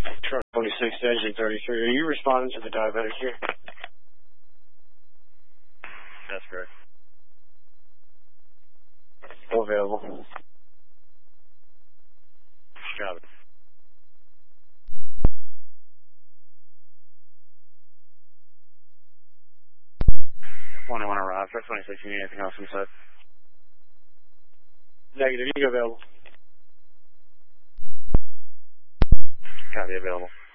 Truck 26, engine 33. Are you responding to the diabetic here? That's correct. Still available. Copy. 21 arrived. Truck 26, you need anything else inside? Negative, you available. Copy, available.